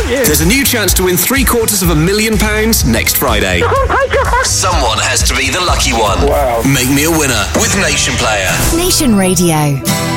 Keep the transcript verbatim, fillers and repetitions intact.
you. There's a new chance to win three quarters of a million pounds next Friday. Oh my God. Someone has to be the lucky one. Wow. Make me a winner with Nation Player. Nation Radio.